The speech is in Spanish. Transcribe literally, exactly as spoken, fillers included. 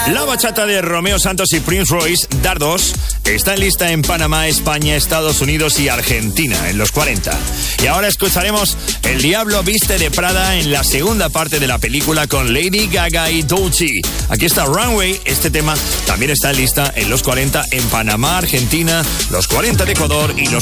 La bachata de Romeo Santos y Prince Royce, Dardos, está en lista en Panamá, España, Estados Unidos y Argentina, en los cuarenta. Y ahora escucharemos El Diablo Viste de Prada en la segunda parte de la película con Lady Gaga y Dolce. Aquí está Runway, este tema también está en lista en los cuarenta en Panamá, Argentina, los cuarenta de Ecuador y los